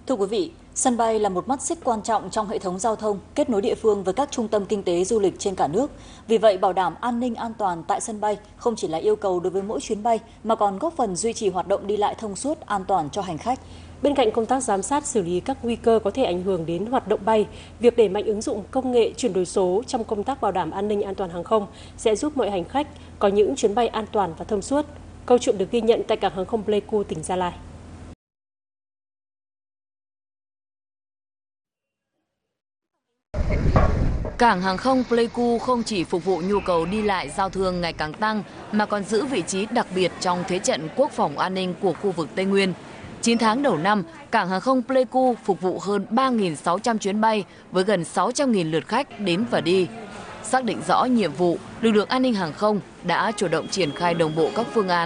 Thưa quý vị, sân bay là một mắt xích quan trọng trong hệ thống giao thông, kết nối địa phương với các trung tâm kinh tế du lịch trên cả nước. Vì vậy, bảo đảm an ninh an toàn tại sân bay không chỉ là yêu cầu đối với mỗi chuyến bay mà còn góp phần duy trì hoạt động đi lại thông suốt, an toàn cho hành khách. Bên cạnh công tác giám sát xử lý các nguy cơ có thể ảnh hưởng đến hoạt động bay, việc đẩy mạnh ứng dụng công nghệ chuyển đổi số trong công tác bảo đảm an ninh an toàn hàng không sẽ giúp mọi hành khách có những chuyến bay an toàn và thông suốt. Câu chuyện được ghi nhận tại cảng hàng không Pleiku, tỉnh Gia Lai. Cảng hàng không Pleiku không chỉ phục vụ nhu cầu đi lại giao thương ngày càng tăng mà còn giữ vị trí đặc biệt trong thế trận quốc phòng an ninh của khu vực Tây Nguyên. 9 tháng đầu năm, cảng hàng không Pleiku phục vụ hơn 3.600 chuyến bay với gần 600.000 lượt khách đến và đi. Xác định rõ nhiệm vụ, lực lượng an ninh hàng không đã chủ động triển khai đồng bộ các phương án